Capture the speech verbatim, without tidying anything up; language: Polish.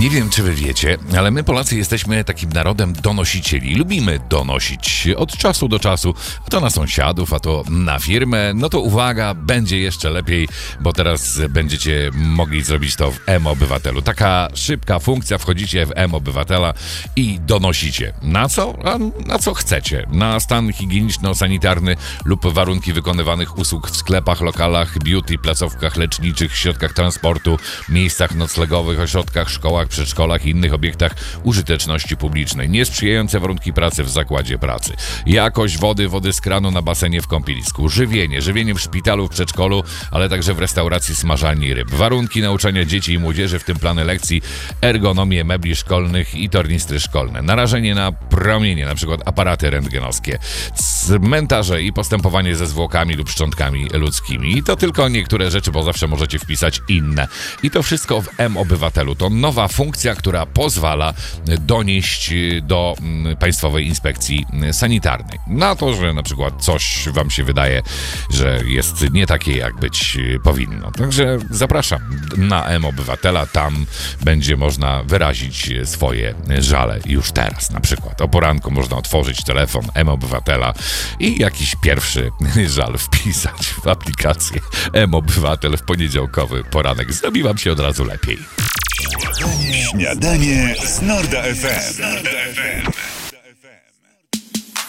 Nie wiem, czy wy wiecie, ale my Polacy jesteśmy takim narodem donosicieli. Lubimy donosić od czasu do czasu, a to na sąsiadów, a to na firmę. No to uwaga, będzie jeszcze lepiej, bo teraz będziecie mogli zrobić to w M-Obywatelu. Taka szybka funkcja, wchodzicie w M-Obywatela i donosicie. Na co? A na co chcecie. Na stan higieniczno-sanitarny lub warunki wykonywanych usług w sklepach, lokalach, beauty, placówkach leczniczych, środkach transportu, miejscach noclegowych, ośrodkach, szkołach, przedszkolach i innych obiektach użyteczności publicznej. Niesprzyjające warunki pracy w zakładzie pracy. Jakość wody, wody z kranu na basenie w kąpielisku. Żywienie, żywienie w szpitalu, w przedszkolu, ale także w restauracji smażalni ryb. Warunki nauczania dzieci i młodzieży, w tym plany lekcji, ergonomię mebli szkolnych i tornistry szkolne. Narażenie na promienie, na przykład aparaty rentgenowskie. Cmentarze i postępowanie ze zwłokami lub szczątkami ludzkimi. I to tylko niektóre rzeczy, bo zawsze możecie wpisać inne. I to wszystko w M-Obywatelu. To nowa funkcja, która pozwala donieść do Państwowej Inspekcji Sanitarnej. Na to, że na przykład coś wam się wydaje, że jest nie takie, jak być powinno. Także zapraszam na M-Obywatela. Tam będzie można wyrazić swoje żale już teraz. Na przykład o poranku można otworzyć telefon M-Obywatela i jakiś pierwszy żal wpisać w aplikację M-Obywatel w poniedziałkowy poranek. Zrobi wam się od razu lepiej. Śniadanie z Norda F M.